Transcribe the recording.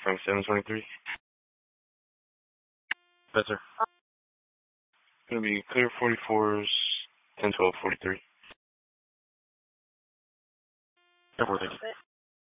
Frank 723. Yes, sir. Gonna be clear 44s, 1012 43. 10 4, thank you.